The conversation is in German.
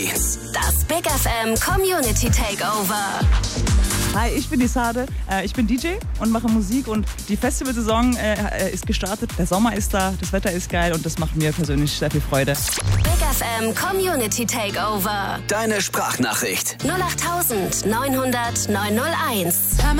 Das Big FM Community Takeover. Hi, ich bin die Sade, ich bin DJ und mache Musik und die Festivalsaison ist gestartet, der Sommer ist da, das Wetter ist geil und das macht mir persönlich sehr viel Freude. Big FM Community Takeover. Deine Sprachnachricht. 08900 901.